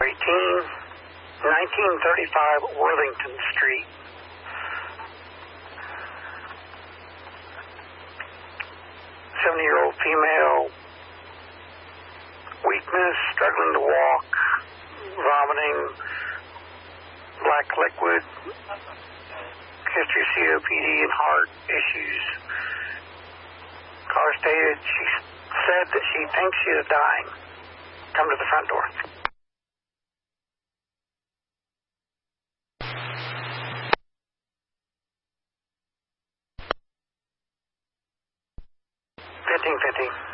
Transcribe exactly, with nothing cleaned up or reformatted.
eighteen, nineteen thirty-five Worthington Street. seventy-year-old female, weakness, struggling to walk, vomiting, black liquid, history of C O P D and heart issues. Caller stated she said that she thinks she is dying. Come to the front door. fifteen fifty.